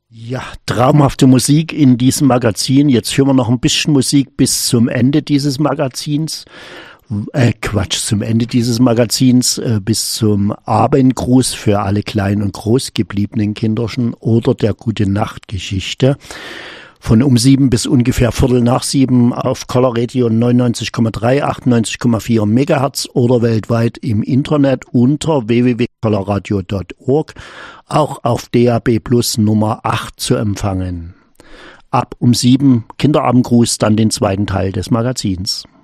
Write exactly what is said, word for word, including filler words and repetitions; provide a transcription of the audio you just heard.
Ja, traumhafte Musik in diesem Magazin. Jetzt hören wir noch ein bisschen Musik bis zum Ende dieses Magazins. Äh, Quatsch, zum Ende dieses Magazins, äh, bis zum Abendgruß für alle kleinen und groß gebliebenen Kinderchen oder der Gute-Nacht-Geschichte. Von um sieben bis ungefähr Viertel nach sieben auf Color Radio neunundneunzig Komma drei, achtundneunzig Komma vier Megahertz oder weltweit im Internet unter w w w punkt colorradio punkt org, auch auf D A B Plus Nummer acht zu empfangen. Ab um sieben Kinderabendgruß, dann den zweiten Teil des Magazins.